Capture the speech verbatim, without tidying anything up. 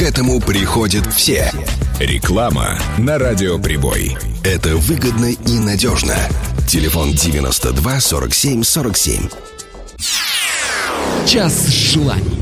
этому приходят все. Реклама на Радиоприбой. Это выгодно и надежно. Телефон девяносто два сорок семь сорок семь. Час желаний.